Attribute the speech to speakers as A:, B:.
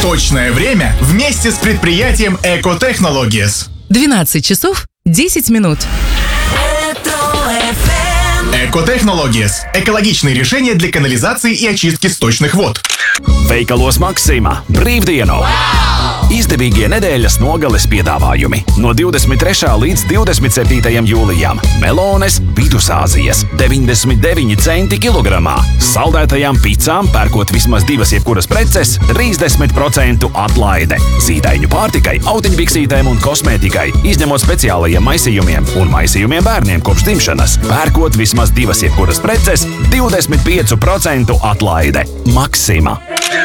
A: Точное время вместе с предприятием Экотехнологиес.
B: 12 часов 10 минут.
A: Экотехнологиес – экологичные решения для канализации и очистки сточных вод.
C: Veikalos Maksima brīvdienu! Izdevīgie nedēļas nogales piedāvājumi no 23. līdz 27. jūlijam. Melones Vidusāzijas 99 centi kilogramā. Saldētajām picām pērkot vismaz 2 jebkuras preces 30% atlaide. Zīdaiņu pārtikai, autiņbiksītēm un kosmētikai, izņemot speciālajiem maisījumiem un maisījumiem bērniem kopš dzimšanas. Pērkot vismaz 2 jebkuras preces 25% atlaide. Maksima.